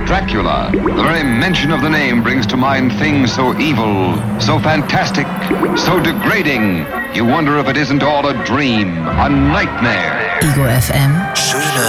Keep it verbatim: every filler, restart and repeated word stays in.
Dracula. The very mention of the name brings to mind things so evil, so fantastic, so degrading. You wonder if it isn't all a dream, a nightmare. Ego F M. Schöne